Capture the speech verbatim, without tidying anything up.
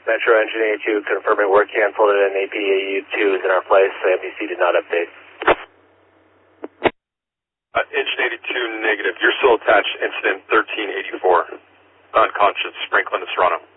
Metro Engine eighty-two confirming work canceled and A P A U two is in our place. M D C did not update. Uh, Engine eighty-two negative. You're still attached. Incident thirteen eighty-four. Unconscious. Franklin to Toronto.